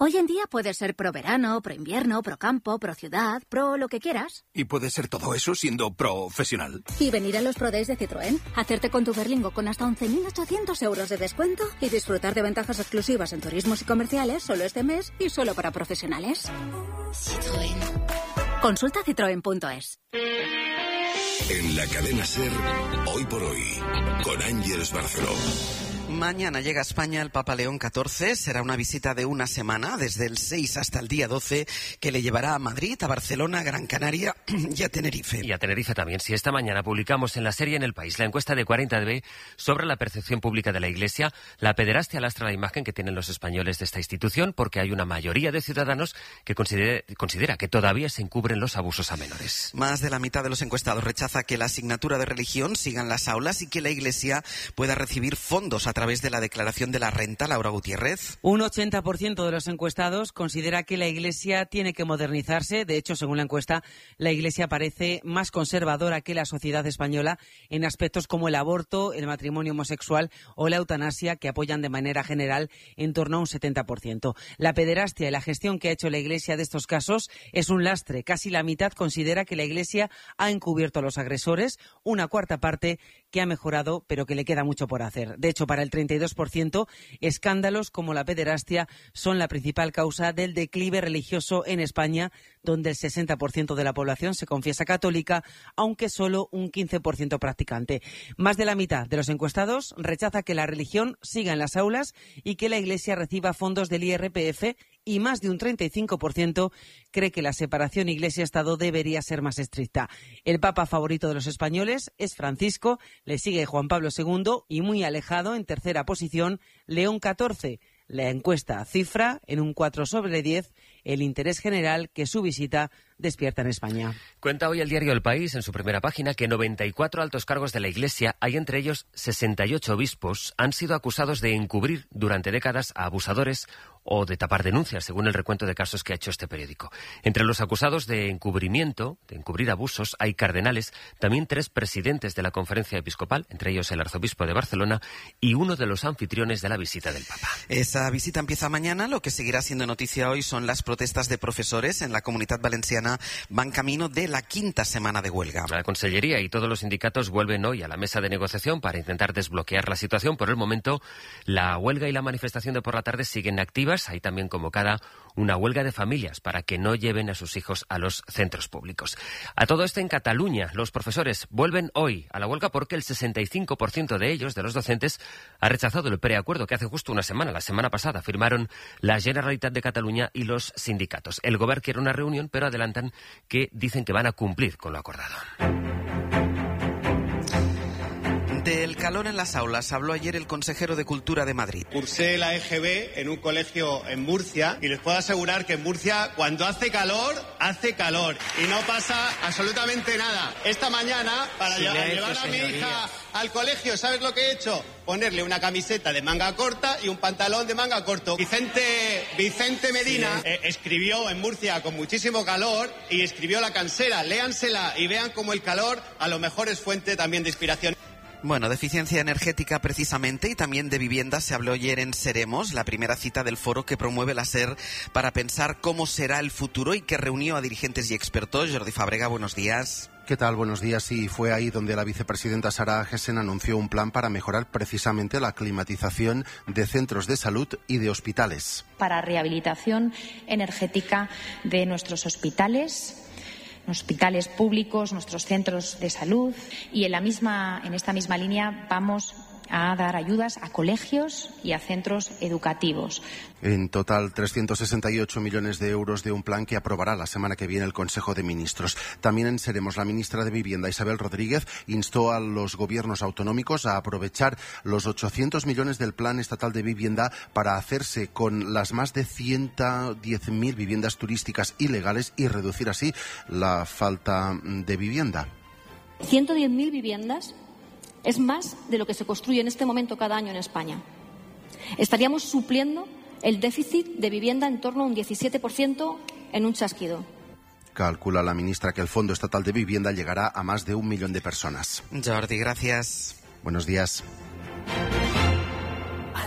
Hoy en día puedes ser pro verano, pro invierno, pro campo, pro ciudad, pro lo que quieras. ¿Y puedes ser todo eso siendo profesional? Y venir a los Pro Days de Citroën, hacerte con tu Berlingo con hasta 11.800 euros de descuento y disfrutar de ventajas exclusivas en turismos y comerciales solo este mes y solo para profesionales. Citroën. Consulta citroen.es. En la cadena SER, Hoy por Hoy, con Ángeles Barceló. Mañana llega a España el Papa León XIV. Será una visita de una semana, desde el 6 hasta el día 12, que le llevará a Madrid, a Barcelona, Gran Canaria y a Tenerife. Y a Tenerife también. Si esta mañana publicamos en la serie En el País la encuesta de 40DB sobre la percepción pública de la Iglesia, la pederastia lastra la imagen que tienen los españoles de esta institución, porque hay una mayoría de ciudadanos que considera que todavía se encubren los abusos a menores. Más de la mitad de los encuestados rechaza que la asignatura de religión siga en las aulas y que la Iglesia pueda recibir fondos a través de la declaración de la renta. Laura Gutiérrez. Un 80% de los encuestados considera que la Iglesia tiene que modernizarse. De hecho, según la encuesta, la Iglesia parece más conservadora que la sociedad española en aspectos como el aborto, el matrimonio homosexual o la eutanasia, que apoyan de manera general en torno a un 70%. La pederastia y la gestión que ha hecho la Iglesia de estos casos es un lastre. Casi la mitad considera que la Iglesia ha encubierto a los agresores, una cuarta parte que ha mejorado, pero que le queda mucho por hacer. De hecho, para el 32%, escándalos como la pederastia son la principal causa del declive religioso en España, donde el 60% de la población se confiesa católica, aunque solo un 15% practicante. Más de la mitad de los encuestados rechaza que la religión siga en las aulas y que la Iglesia reciba fondos del IRPF, y más de un 35% cree que la separación Iglesia-Estado debería ser más estricta. El Papa favorito de los españoles es Francisco, le sigue Juan Pablo II y muy alejado, en tercera posición, León XIV. La encuesta cifra en un 4/10 el interés general que su visita despierta en España. Cuenta hoy el diario El País, en su primera página, que 94 altos cargos de la Iglesia, hay entre ellos 68 obispos, han sido acusados de encubrir durante décadas a abusadores o de tapar denuncias, según el recuento de casos que ha hecho este periódico. Entre los acusados de encubrimiento, de encubrir abusos, hay cardenales, también 3 presidentes de la Conferencia Episcopal, entre ellos el arzobispo de Barcelona, y uno de los anfitriones de la visita del Papa. Esa visita empieza mañana. Lo que seguirá siendo noticia hoy son las protestas de profesores en la Comunitat Valenciana. Van camino de la 5ª semana de huelga. La Consellería y todos los sindicatos vuelven hoy a la mesa de negociación para intentar desbloquear la situación. Por el momento, la huelga y la manifestación de por la tarde siguen activas. Hay también convocada una huelga de familias para que no lleven a sus hijos a los centros públicos. A todo esto, en Cataluña, los profesores vuelven hoy a la huelga porque el 65% de ellos, de los docentes, ha rechazado el preacuerdo que hace justo una semana, la semana pasada, firmaron la Generalitat de Cataluña y los sindicatos. El Govern quiere una reunión, pero adelantan que dicen que van a cumplir con lo acordado. Del calor en las aulas habló ayer el consejero de Cultura de Madrid. Cursé la EGB en un colegio en Murcia y les puedo asegurar que en Murcia, cuando hace calor y no pasa absolutamente nada. Esta mañana, para llevar a mi hija al colegio, ¿sabes lo que he hecho? Ponerle una camiseta de manga corta y un pantalón de manga corto. Vicente Medina escribió en Murcia con muchísimo calor y escribió La Cansera. Léansela y vean cómo el calor a lo mejor es fuente también de inspiración. Bueno, de eficiencia energética precisamente, y también de vivienda se habló ayer en Seremos, la primera cita del foro que promueve la SER para pensar cómo será el futuro y que reunió a dirigentes y expertos. Jordi Fàbrega, buenos días. ¿Qué tal? Buenos días. Sí, fue ahí donde la vicepresidenta Sara Agesen anunció un plan para mejorar precisamente la climatización de centros de salud y de hospitales. Para rehabilitación energética de nuestros hospitales públicos, nuestros centros de salud, y en esta misma línea vamos a dar ayudas a colegios y a centros educativos. En total, 368 millones de euros de un plan que aprobará la semana que viene el Consejo de Ministros. También en Seremos, la ministra de Vivienda, Isabel Rodríguez, instó a los gobiernos autonómicos a aprovechar los 800 millones del Plan Estatal de Vivienda para hacerse con las más de 110.000 viviendas turísticas ilegales y reducir así la falta de vivienda. 110.000 viviendas es más de lo que se construye en este momento cada año en España. Estaríamos supliendo el déficit de vivienda en torno a un 17% en un chasquido. Calcula la ministra que el Fondo Estatal de Vivienda llegará a más de 1 millón de personas. Jordi, gracias. Buenos días.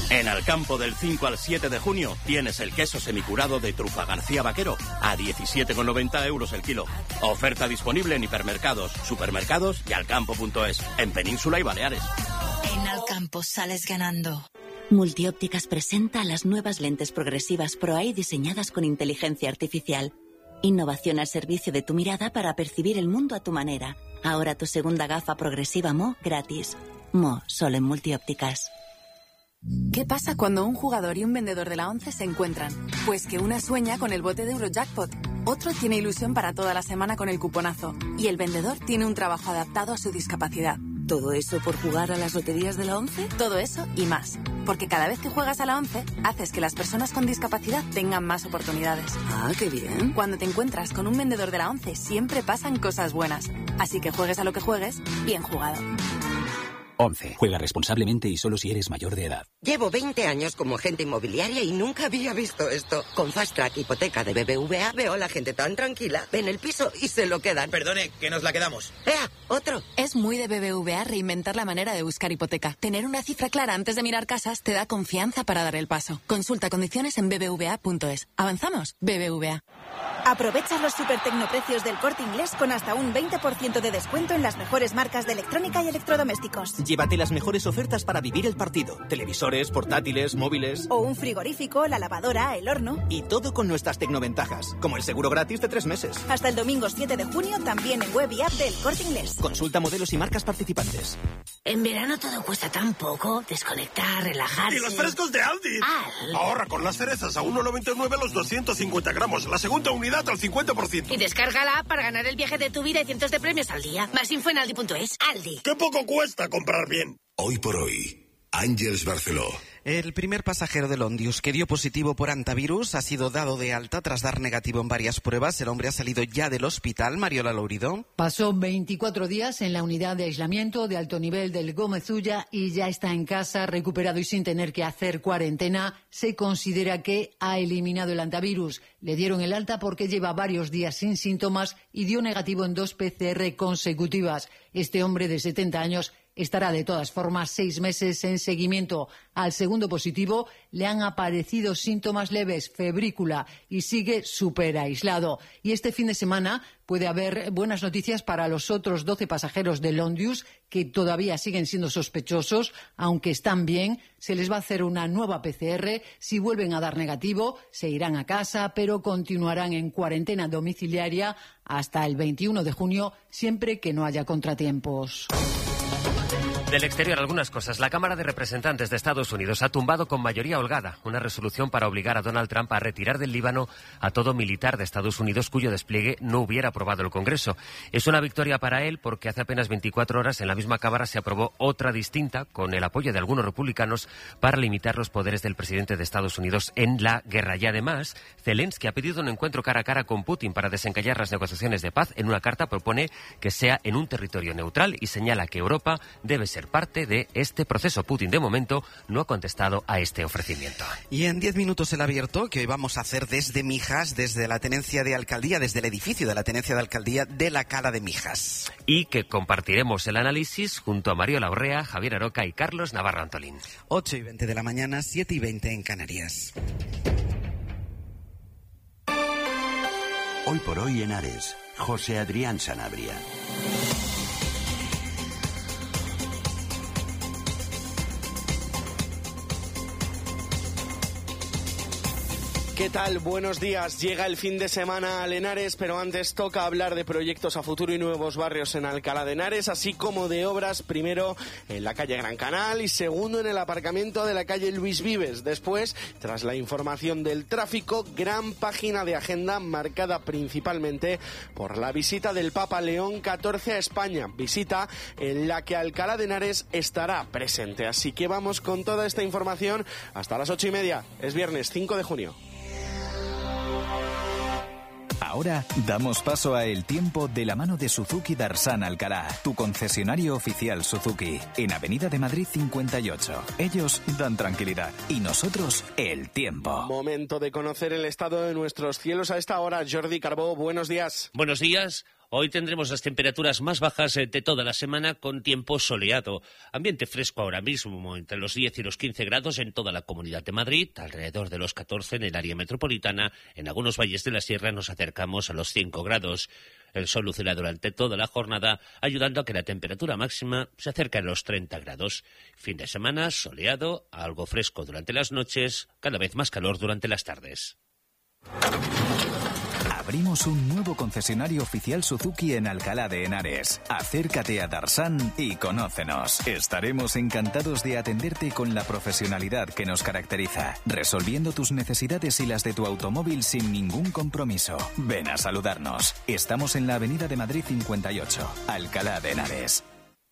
En Alcampo del 5 al 7 de junio tienes el queso semicurado de Trufa García Vaquero a 17,90 € el kilo. Oferta disponible en hipermercados, supermercados y alcampo.es, en Península y Baleares. En Alcampo sales ganando. Multiópticas presenta las nuevas lentes progresivas Pro-Eye diseñadas con inteligencia artificial. Innovación al servicio de tu mirada para percibir el mundo a tu manera. Ahora tu segunda gafa progresiva Mo gratis. Mo, solo en Multiópticas. ¿Qué pasa cuando un jugador y un vendedor de la 11 se encuentran? Pues que una sueña con el bote de Eurojackpot, otro tiene ilusión para toda la semana con el cuponazo y el vendedor tiene un trabajo adaptado a su discapacidad. ¿Todo eso por jugar a las loterías de la 11? Todo eso y más. Porque cada vez que juegas a la 11, haces que las personas con discapacidad tengan más oportunidades. Ah, qué bien. Cuando te encuentras con un vendedor de la 11, siempre pasan cosas buenas. Así que juegues a lo que juegues, bien jugado. 11. Juega responsablemente y solo si eres mayor de edad. Llevo 20 años como agente inmobiliaria y nunca había visto esto. Con Fast Track Hipoteca de BBVA veo a la gente tan tranquila. Ven el piso y se lo quedan. Perdone, que nos la quedamos. ¡Ea! ¡Otro! Es muy de BBVA reinventar la manera de buscar hipoteca. Tener una cifra clara antes de mirar casas te da confianza para dar el paso. Consulta condiciones en bbva.es. ¿Avanzamos? BBVA. Aprovecha los supertecnoprecios del Corte Inglés con hasta un 20% de descuento en las mejores marcas de electrónica y electrodomésticos. Llévate las mejores ofertas para vivir el partido. Televisores, portátiles, móviles... O un frigorífico, la lavadora, el horno... Y todo con nuestras tecnoventajas, como el seguro gratis de 3 meses. Hasta el domingo 7 de junio también en web y app del Corte Inglés. Consulta modelos y marcas participantes. En verano todo cuesta tan poco. Desconectar, relajarse... ¡Y los frescos de Aldi! Ahorra con las cerezas a 1,99 los 250 gramos. La segunda unidad al 50%. Y descarga la app para ganar el viaje de tu vida y cientos de premios al día. Más info en aldi.es. Aldi. ¡Qué poco cuesta comprar bien! Hoy por hoy, Àngels Barceló. El primer pasajero del Ondius que dio positivo por hantavirus ha sido dado de alta tras dar negativo en varias pruebas. El hombre ha salido ya del hospital. Mariola Lourido. Pasó 24 días en la unidad de aislamiento de alto nivel del Gómez Ulla y ya está en casa, recuperado y sin tener que hacer cuarentena. Se considera que ha eliminado el hantavirus. Le dieron el alta porque lleva varios días sin síntomas y dio negativo en 2 PCR consecutivas. Este hombre de 70 años estará de todas formas 6 meses en seguimiento. Al segundo positivo le han aparecido síntomas leves, febrícula, y sigue súper aislado. Y este fin de semana puede haber buenas noticias para los otros 12 pasajeros del Ondius que todavía siguen siendo sospechosos, aunque están bien. Se les va a hacer una nueva PCR. Si vuelven a dar negativo, se irán a casa, pero continuarán en cuarentena domiciliaria hasta el 21 de junio, siempre que no haya contratiempos. Del exterior, algunas cosas. La Cámara de Representantes de Estados Unidos ha tumbado con mayoría holgada una resolución para obligar a Donald Trump a retirar del Líbano a todo militar de Estados Unidos cuyo despliegue no hubiera aprobado el Congreso. Es una victoria para él porque hace apenas 24 horas en la misma Cámara se aprobó otra distinta con el apoyo de algunos republicanos para limitar los poderes del presidente de Estados Unidos en la guerra. Y además, Zelensky ha pedido un encuentro cara a cara con Putin para desencallar las negociaciones de paz. En una carta propone que sea en un territorio neutral y señala que Europa debe ser parte de este proceso. Putin, de momento, no ha contestado a este ofrecimiento. Y en 10 minutos el abierto, que hoy vamos a hacer desde Mijas, desde la tenencia de alcaldía, desde el edificio de la tenencia de alcaldía de la Cala de Mijas. Y que compartiremos el análisis junto a Mariola Urrea, Javier Aroca y Carlos Navarro Antolín. 8:20 de la mañana, 7:20 en Canarias. Hoy por hoy en Ares, José Adrián Sanabria. ¿Qué tal? Buenos días. Llega el fin de semana a Henares, pero antes toca hablar de proyectos a futuro y nuevos barrios en Alcalá de Henares, así como de obras, primero en la calle Gran Canal y segundo en el aparcamiento de la calle Luis Vives. Después, tras la información del tráfico, gran página de agenda marcada principalmente por la visita del Papa León XIV a España, visita en la que Alcalá de Henares estará presente. Así que vamos con toda esta información hasta las 8:30. Es viernes 5 de junio. Ahora damos paso a El Tiempo de la mano de Suzuki Darsan Alcalá, tu concesionario oficial Suzuki, en Avenida de Madrid 58. Ellos dan tranquilidad y nosotros el tiempo. Momento de conocer el estado de nuestros cielos a esta hora. Jordi Carbó, buenos días. Buenos días. Hoy tendremos las temperaturas más bajas de toda la semana con tiempo soleado. Ambiente fresco ahora mismo, entre los 10 y los 15 grados en toda la Comunidad de Madrid, alrededor de los 14 en el área metropolitana. En algunos valles de la sierra nos acercamos a los 5 grados. El sol lucirá durante toda la jornada, ayudando a que la temperatura máxima se acerque a los 30 grados. Fin de semana soleado, algo fresco durante las noches, cada vez más calor durante las tardes. Abrimos un nuevo concesionario oficial Suzuki en Alcalá de Henares. Acércate a Darsan y conócenos. Estaremos encantados de atenderte con la profesionalidad que nos caracteriza, resolviendo tus necesidades y las de tu automóvil sin ningún compromiso. Ven a saludarnos. Estamos en la Avenida de Madrid 58, Alcalá de Henares.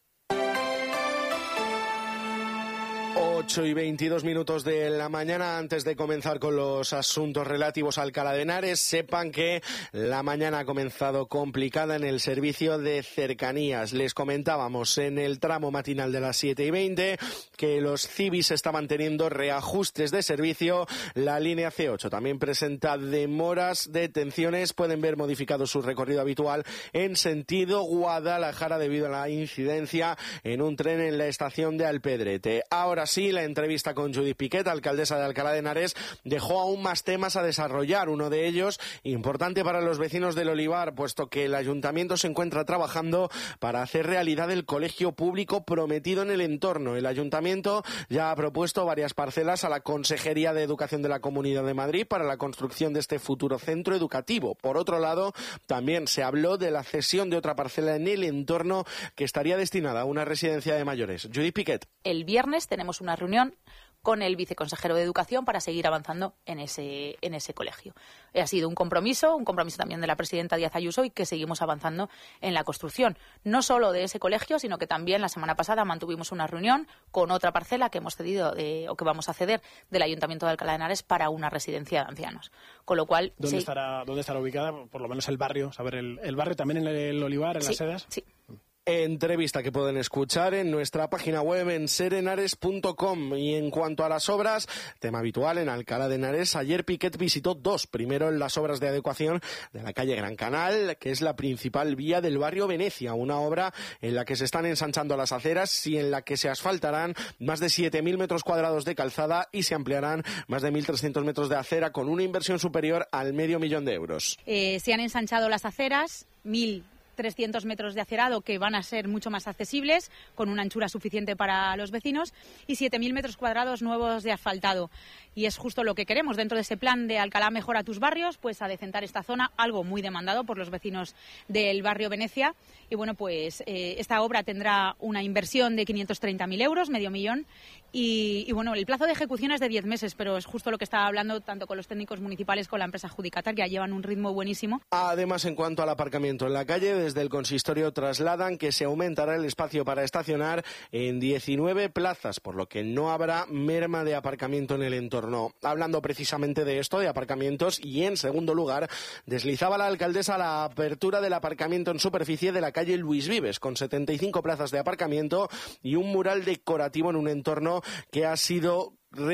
8 y 22 minutos de la mañana. Antes de comenzar con los asuntos relativos a Alcalá de Henares, sepan que la mañana ha comenzado complicada en el servicio de cercanías. Les comentábamos en el tramo matinal de las 7:20 que los Cibis estaban teniendo reajustes de servicio. La línea C8 también presenta demoras, detenciones. Pueden ver modificado su recorrido habitual en sentido Guadalajara debido a la incidencia en un tren en la estación de Alpedrete. Ahora sí, la entrevista con Judith Piquet, alcaldesa de Alcalá de Henares, dejó aún más temas a desarrollar. Uno de ellos, importante para los vecinos del Olivar, puesto que el ayuntamiento se encuentra trabajando para hacer realidad el colegio público prometido en el entorno. El ayuntamiento ya ha propuesto varias parcelas a la Consejería de Educación de la Comunidad de Madrid para la construcción de este futuro centro educativo. Por otro lado, también se habló de la cesión de otra parcela en el entorno que estaría destinada a una residencia de mayores. Judith Piquet. El viernes tenemos una reunión con el viceconsejero de Educación para seguir avanzando en ese colegio. Ha sido un compromiso también de la presidenta Díaz Ayuso, y que seguimos avanzando en la construcción, no solo de ese colegio, sino que también la semana pasada mantuvimos una reunión con otra parcela que hemos cedido o que vamos a ceder del Ayuntamiento de Alcalá de Henares para una residencia de ancianos. Con lo cual, ¿Dónde estará ubicada? Por lo menos el barrio, saber el barrio también en el Olivar, en las sedas. Sí. Entrevista que pueden escuchar en nuestra página web en serenares.com. Y en cuanto a las obras, tema habitual en Alcalá de Henares, ayer Piquet visitó dos. Primero, en las obras de adecuación de la calle Gran Canal, que es la principal vía del barrio Venecia, una obra en la que se están ensanchando las aceras y en la que se asfaltarán más de 7.000 metros cuadrados de calzada y se ampliarán más de 1.300 metros de acera con una inversión superior al $500.000 de euros. Se han ensanchado las aceras, 1.300 metros de acerado que van a ser mucho más accesibles, con una anchura suficiente para los vecinos, y 7.000 metros cuadrados nuevos de asfaltado. Y es justo lo que queremos dentro de ese plan de Alcalá Mejora tus Barrios, pues adecentar esta zona, algo muy demandado por los vecinos del barrio Venecia. Y bueno, pues esta obra tendrá una inversión de 530.000 euros, $500.000, y bueno, el plazo de ejecución es de 10 meses, pero es justo lo que estaba hablando tanto con los técnicos municipales, con la empresa adjudicataria, que llevan un ritmo buenísimo. Además, en cuanto al aparcamiento en la calle, desde el consistorio trasladan que se aumentará el espacio para estacionar en 19 plazas, por lo que no habrá merma de aparcamiento en el entorno. Hablando precisamente de esto, de aparcamientos, y en segundo lugar, deslizaba la alcaldesa la apertura del aparcamiento en superficie de la calle Luis Vives, con 75 plazas de aparcamiento y un mural decorativo en un entorno que ha sido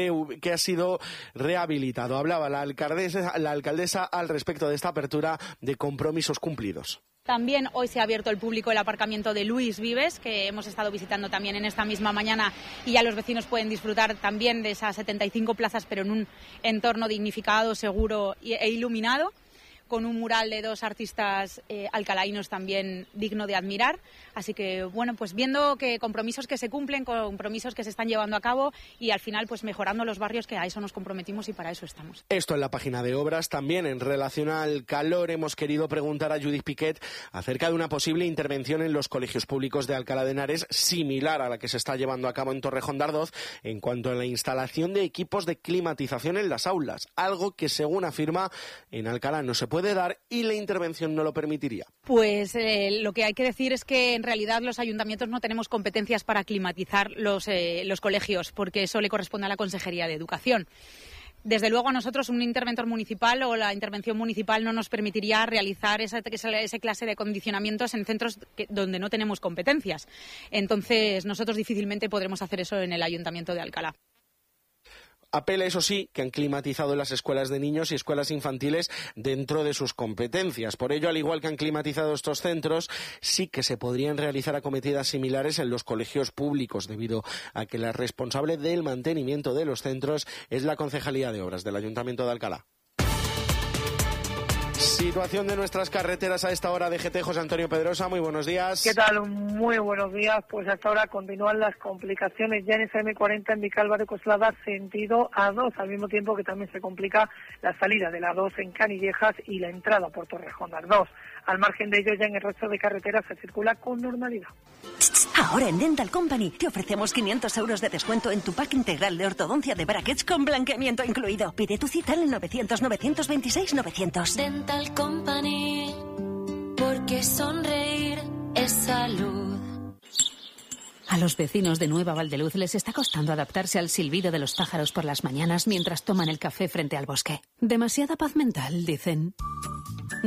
rehabilitado. Hablaba la alcaldesa al respecto de esta apertura de compromisos cumplidos. También hoy se ha abierto al público el aparcamiento de Luis Vives, que hemos estado visitando también en esta misma mañana, y ya los vecinos pueden disfrutar también de esas 75 plazas, pero en un entorno dignificado, seguro e iluminado, con un mural de dos artistas alcalaínos también digno de admirar. Así que, bueno, pues viendo que compromisos que se cumplen, compromisos que se están llevando a cabo, y al final pues mejorando los barrios, que a eso nos comprometimos y para eso estamos. Esto en la página de obras. También en relación al calor hemos querido preguntar a Judith Piquet acerca de una posible intervención en los colegios públicos de Alcalá de Henares, similar a la que se está llevando a cabo en Torrejón de Ardoz, en cuanto a la instalación de equipos de climatización en las aulas, algo que, según afirma, en Alcalá no se puede dar y la intervención no lo permitiría. Pues lo que hay que decir es que en realidad los ayuntamientos no tenemos competencias para climatizar los colegios, porque eso le corresponde a la Consejería de Educación. Desde luego, a nosotros un interventor municipal o la intervención municipal no nos permitiría realizar esa clase de condicionamientos en centros donde no tenemos competencias. Entonces, nosotros difícilmente podremos hacer eso en el Ayuntamiento de Alcalá. Apela, eso sí, que han climatizado las escuelas de niños y escuelas infantiles dentro de sus competencias. Por ello, al igual que han climatizado estos centros, sí que se podrían realizar acometidas similares en los colegios públicos, debido a que la responsable del mantenimiento de los centros es la Concejalía de Obras del Ayuntamiento de Alcalá. Situación de nuestras carreteras a esta hora de GT. José Antonio Pedrosa, muy buenos días. ¿Qué tal? Muy buenos días. Pues hasta ahora continúan las complicaciones ya en esa M40 en Vicálvaro de Coslada, sentido A2, al mismo tiempo que también se complica la salida de la A2 en Canillejas y la entrada por Torrejón de Ardoz. Al margen de ello, ya en el resto de carreteras se circula con normalidad. Ahora en Dental Company te ofrecemos 500 euros de descuento en tu pack integral de ortodoncia de brackets con blanqueamiento incluido. Pide tu cita en el 900-926-900. Dental Company, porque sonreír es salud. A los vecinos de Nueva Valdeluz les está costando adaptarse al silbido de los pájaros por las mañanas mientras toman el café frente al bosque. Demasiada paz mental, dicen.